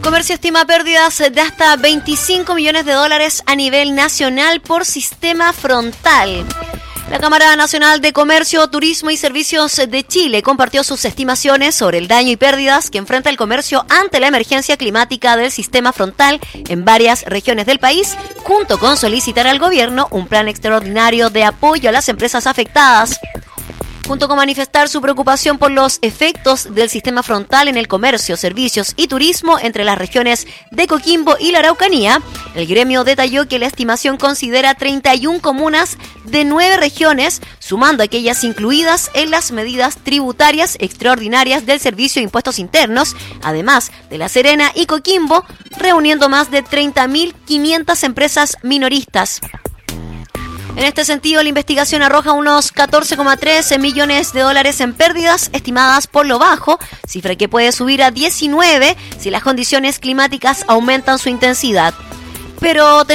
Comercio estima pérdidas de hasta 25 millones de dólares a nivel nacional por sistema frontal. La Cámara Nacional de Comercio, Turismo y Servicios de Chile compartió sus estimaciones sobre el daño y pérdidas que enfrenta el comercio ante la emergencia climática del sistema frontal en varias regiones del país, junto con solicitar al gobierno un plan extraordinario de apoyo a las empresas afectadas. Junto con manifestar su preocupación por los efectos del sistema frontal en el comercio, servicios y turismo entre las regiones de Coquimbo y la Araucanía, el gremio detalló que la estimación considera 31 comunas de 9 regiones, sumando aquellas incluidas en las medidas tributarias extraordinarias del Servicio de Impuestos Internos, además de La Serena y Coquimbo, reuniendo más de 30.500 empresas minoristas. En este sentido, la investigación arroja unos 14,3 millones de dólares en pérdidas estimadas por lo bajo, cifra que puede subir a 19 si las condiciones climáticas aumentan su intensidad. Pero